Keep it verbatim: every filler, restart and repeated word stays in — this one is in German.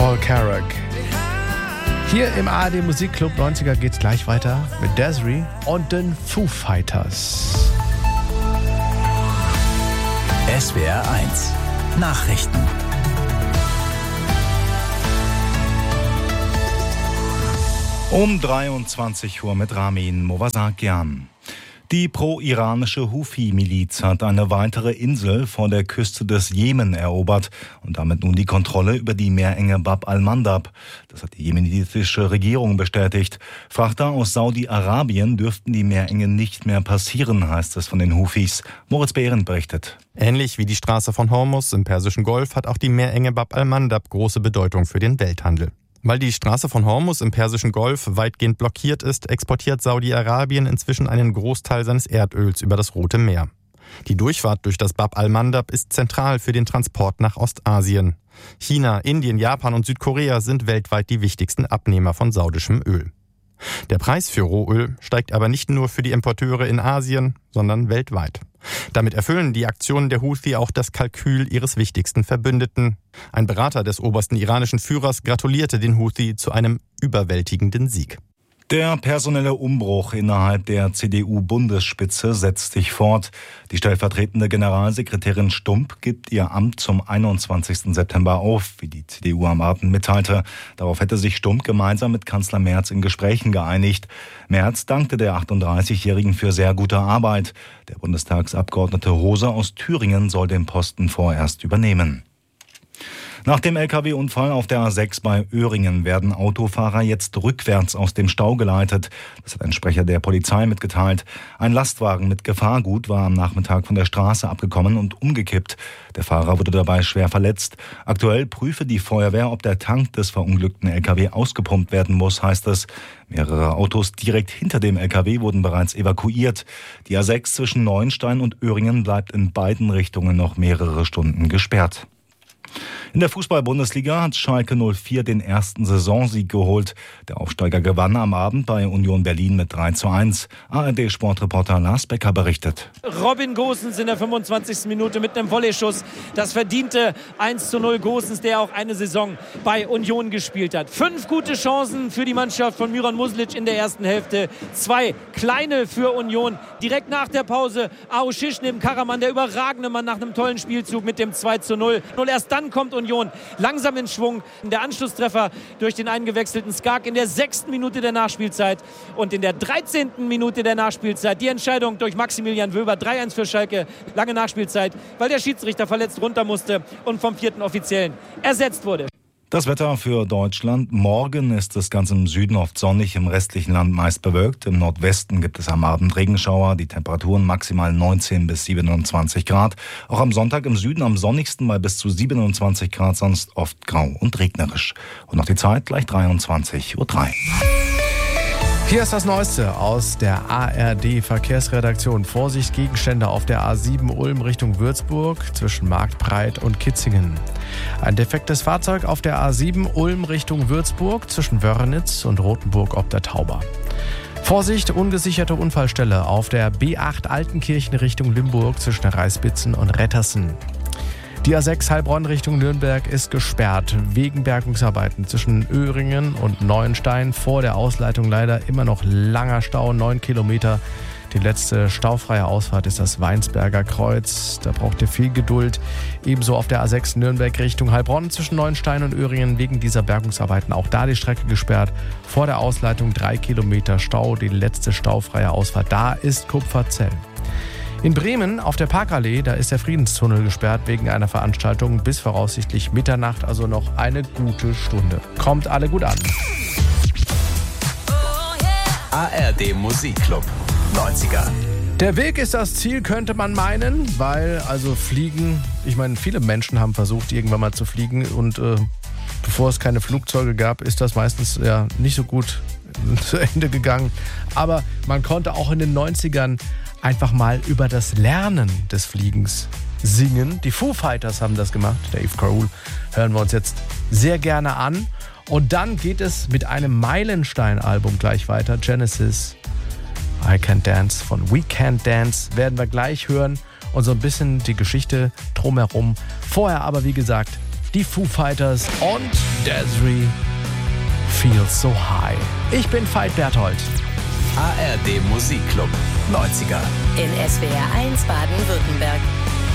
Paul Carrack. Hier im A R D Musikclub neunziger geht's gleich weiter mit Desiree und den Foo Fighters. S W R eins Nachrichten. Um dreiundzwanzig Uhr mit Ramin Movasakian. Die pro-iranische Houthi-Miliz hat eine weitere Insel vor der Küste des Jemen erobert und damit nun die Kontrolle über die Meerenge Bab al-Mandab. Das hat die jemenitische Regierung bestätigt. Frachter aus Saudi-Arabien dürften die Meerenge nicht mehr passieren, heißt es von den Houthis. Moritz Behrendt berichtet. Ähnlich wie die Straße von Hormuz im Persischen Golf hat auch die Meerenge Bab al-Mandab große Bedeutung für den Welthandel. Weil die Straße von Hormuz im Persischen Golf weitgehend blockiert ist, exportiert Saudi-Arabien inzwischen einen Großteil seines Erdöls über das Rote Meer. Die Durchfahrt durch das Bab al-Mandab ist zentral für den Transport nach Ostasien. China, Indien, Japan und Südkorea sind weltweit die wichtigsten Abnehmer von saudischem Öl. Der Preis für Rohöl steigt aber nicht nur für die Importeure in Asien, sondern weltweit. Damit erfüllen die Aktionen der Houthi auch das Kalkül ihres wichtigsten Verbündeten. Ein Berater des obersten iranischen Führers gratulierte den Houthi zu einem überwältigenden Sieg. Der personelle Umbruch innerhalb der C D U-Bundesspitze setzt sich fort. Die stellvertretende Generalsekretärin Stump gibt ihr Amt zum einundzwanzigsten September auf, wie die C D U am Abend mitteilte. Darauf hätte sich Stump gemeinsam mit Kanzler Merz in Gesprächen geeinigt. Merz dankte der achtunddreißigjährigen für sehr gute Arbeit. Der Bundestagsabgeordnete Rose aus Thüringen soll den Posten vorerst übernehmen. Nach dem L K W-Unfall auf der A sechs bei Öhringen werden Autofahrer jetzt rückwärts aus dem Stau geleitet. Das hat ein Sprecher der Polizei mitgeteilt. Ein Lastwagen mit Gefahrgut war am Nachmittag von der Straße abgekommen und umgekippt. Der Fahrer wurde dabei schwer verletzt. Aktuell prüfe die Feuerwehr, ob der Tank des verunglückten L K W ausgepumpt werden muss, heißt es. Mehrere Autos direkt hinter dem L K W wurden bereits evakuiert. Die A sechs zwischen Neuenstein und Öhringen bleibt in beiden Richtungen noch mehrere Stunden gesperrt. In der Fußball-Bundesliga hat Schalke null vier den ersten Saisonsieg geholt. Der Aufsteiger gewann am Abend bei Union Berlin mit drei zu eins. A R D-Sportreporter Lars Becker berichtet. Robin Gosens in der fünfundzwanzigsten Minute mit einem Volleyschuss. Das verdiente eins zu null Gosens, der auch eine Saison bei Union gespielt hat. Fünf gute Chancen für die Mannschaft von Miran Muslic in der ersten Hälfte. Zwei kleine für Union. Direkt nach der Pause Aoshish neben Karaman, der überragende Mann nach einem tollen Spielzug mit dem zwei zu null. Und erst dann kommt Union langsam in Schwung. Der Anschlusstreffer durch den eingewechselten Skak in der sechsten Minute der Nachspielzeit und in der dreizehnten Minute der Nachspielzeit die Entscheidung durch Maximilian Wöber. drei eins für Schalke, lange Nachspielzeit, weil der Schiedsrichter verletzt runter musste und vom vierten Offiziellen ersetzt wurde. Das Wetter für Deutschland. Morgen ist es ganz im Süden oft sonnig, im restlichen Land meist bewölkt. Im Nordwesten gibt es am Abend Regenschauer, die Temperaturen maximal neunzehn bis siebenundzwanzig Grad. Auch am Sonntag im Süden am sonnigsten bei bis zu siebenundzwanzig Grad, sonst oft grau und regnerisch. Und noch die Zeit, gleich dreiundzwanzig Uhr drei. Hier ist das Neueste aus der A R D-Verkehrsredaktion. Vorsicht, Gegenstände auf der A sieben Ulm Richtung Würzburg zwischen Marktbreit und Kitzingen. Ein defektes Fahrzeug auf der A sieben Ulm Richtung Würzburg zwischen Wörnitz und Rothenburg ob der Tauber. Vorsicht, ungesicherte Unfallstelle auf der B acht Altenkirchen Richtung Limburg zwischen Reißbitzen und Rettersen. Die A sechs Heilbronn Richtung Nürnberg ist gesperrt wegen Bergungsarbeiten zwischen Öhringen und Neuenstein. Vor der Ausleitung leider immer noch langer Stau, neun Kilometer. Die letzte staufreie Ausfahrt ist das Weinsberger Kreuz. Da braucht ihr viel Geduld. Ebenso auf der A sechs Nürnberg Richtung Heilbronn zwischen Neuenstein und Öhringen wegen dieser Bergungsarbeiten. Auch da die Strecke gesperrt. Vor der Ausleitung drei Kilometer Stau. Die letzte staufreie Ausfahrt da ist Kupferzell. In Bremen auf der Parkallee, da ist der Friedenstunnel gesperrt wegen einer Veranstaltung bis voraussichtlich Mitternacht, also noch eine gute Stunde. Kommt alle gut an. A R D Musikclub neunziger. Der Weg ist das Ziel, könnte man meinen, weil also Fliegen, ich meine, viele Menschen haben versucht, irgendwann mal zu fliegen und äh, bevor es keine Flugzeuge gab, ist das meistens ja nicht so gut zu Ende gegangen. Aber man konnte auch in den neunzigern einfach mal über das Lernen des Fliegens singen. Die Foo Fighters haben das gemacht. Dave Grohl hören wir uns jetzt sehr gerne an. Und dann geht es mit einem Meilenstein-Album gleich weiter. Genesis, I Can't Dance von We Can't Dance werden wir gleich hören. Und so ein bisschen die Geschichte drumherum. Vorher aber, wie gesagt, die Foo Fighters und Desiree Feels So High. Ich bin Veit Berthold. A R D Musikclub neunziger. In S W R eins Baden-Württemberg.